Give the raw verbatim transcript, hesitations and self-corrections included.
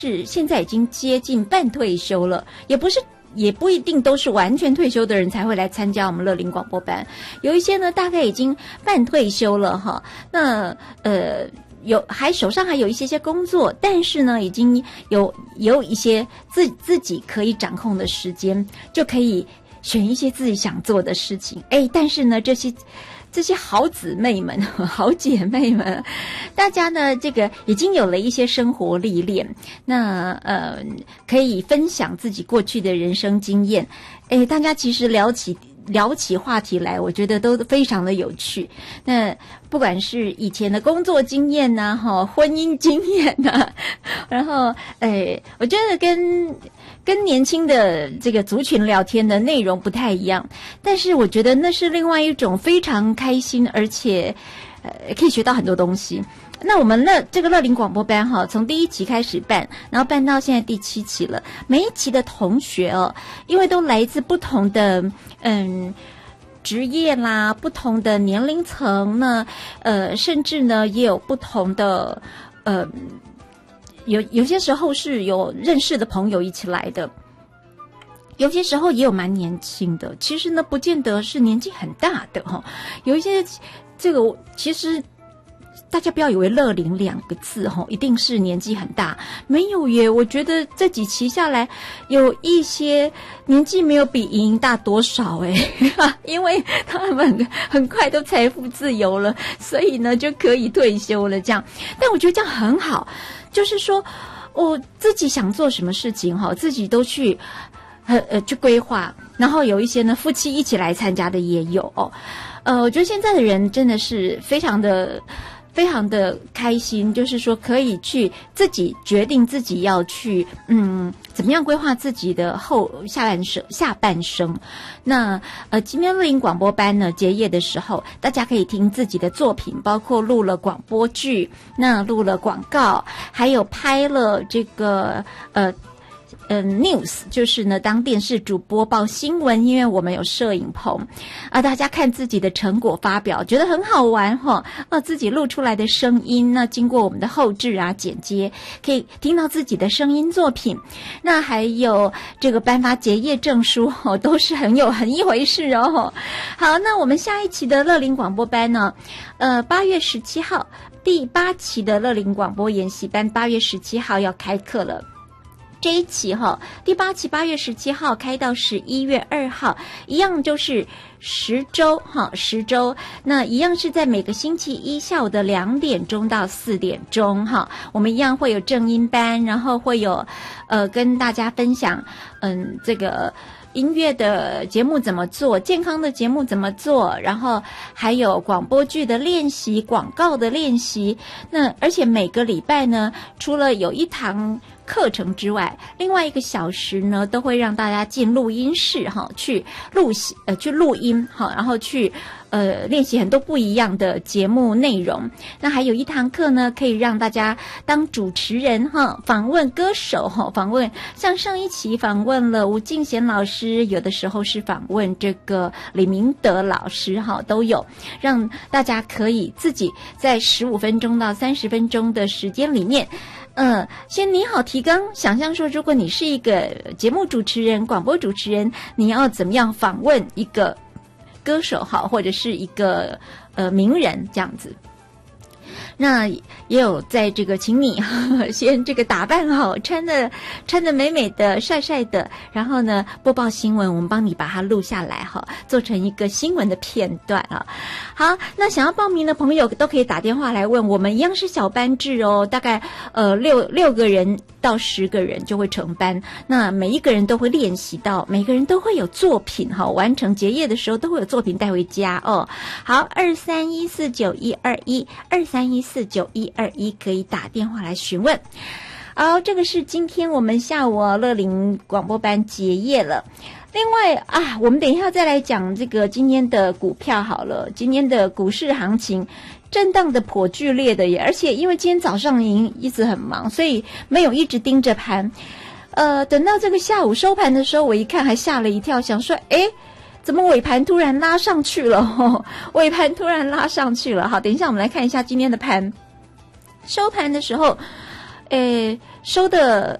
是现在已经接近半退休了，也不是也不一定都是完全退休的人才会来参加我们乐龄广播班，有一些呢大概已经半退休了哈，那呃有还手上还有一些些工作，但是呢已经有有一些自自己可以掌控的时间，就可以选一些自己想做的事情。哎，但是呢这些这些好姊妹们好姐妹们，大家呢这个已经有了一些生活历练，那呃可以分享自己过去的人生经验。哎，大家其实聊起聊起话题来，我觉得都非常的有趣。那不管是以前的工作经验呐、啊、婚姻经验呐、啊，然后哎我觉得跟跟年轻的这个族群聊天的内容不太一样，但是我觉得那是另外一种非常开心，而且呃可以学到很多东西。那我们乐这个乐龄广播班哈，从第一期开始办，然后办到现在第七期了。每一期的同学哦，因为都来自不同的嗯职业啦，不同的年龄层呢，呃，甚至呢也有不同的呃。有有些时候是有认识的朋友一起来的，有些时候也有蛮年轻的，其实呢不见得是年纪很大的哈。有一些这个其实大家不要以为乐龄两个字哈一定是年纪很大，没有耶。我觉得这几期下来有一些年纪没有比莹莹大多少诶因为他们很快都财富自由了，所以呢就可以退休了这样。但我觉得这样很好，就是说我自己想做什么事情哈，自己都去呃呃去规划，然后有一些呢夫妻一起来参加的也有哦。呃，我觉得现在的人真的是非常的非常的开心，就是说可以去自己决定自己要去嗯怎么样规划自己的后下半生下半生。那呃今天乐龄广播班呢结业的时候，大家可以听自己的作品，包括录了广播剧，那录了广告，还有拍了这个呃嗯 news， 就是呢当电视主播报新闻，因为我们有摄影棚啊，大家看自己的成果发表，觉得很好玩哈啊，自己录出来的声音，那经过我们的后制啊剪接，可以听到自己的声音作品。那还有这个颁发结业证书哦，都是很有很一回事哦。好，那我们下一期的乐龄广播班呢，呃八月十七号第八期的乐龄广播研习班八月十七号要开课了。这一期哈，第八期八月十七号开到十一月二号，一样就是十周哈，十周。那一样是在每个星期一下午的两点钟到四点钟哈，我们一样会有正音班，然后会有呃跟大家分享嗯这个音乐的节目怎么做，健康的节目怎么做，然后还有广播剧的练习，广告的练习。那而且每个礼拜呢，除了有一堂课程之外，另外一个小时呢，都会让大家进录音室哈，去录呃去录音哈，然后去呃练习很多不一样的节目内容。那还有一堂课呢，可以让大家当主持人哈，访问歌手哈，访问像上一期访问了吴敬贤老师，有的时候是访问这个李明德老师哈，都有，让大家可以自己在十五分钟到三十分钟的时间里面。嗯，先拟好提纲，想象说，如果你是一个节目主持人、广播主持人，你要怎么样访问一个歌手好，或者是一个呃名人这样子。那也有在这个请你呵呵先这个打扮好，穿的穿的美美的帅帅的，然后呢播报新闻，我们帮你把它录下来哈，做成一个新闻的片段啊。好，那想要报名的朋友都可以打电话来问，我们一样是小班制哦，大概呃六六个人到十个人就会成班，那每一个人都会练习到，每个人都会有作品哈，完成结业的时候都会有作品带回家哦。好，二三一四九一二一二三一四九一二一可以打电话来询问。好，这个是今天我们下午啊乐龄广播班结业了。另外啊，我们等一下再来讲这个今天的股票好了。今天的股市行情震荡的颇剧烈的耶，而且因为今天早上您一直很忙，所以没有一直盯着盘。呃，等到这个下午收盘的时候，我一看还吓了一跳，想说，诶，怎么尾盘突然拉上去了？哦，尾盘突然拉上去了。好，等一下我们来看一下今天的盘。收盘的时候， 诶，收的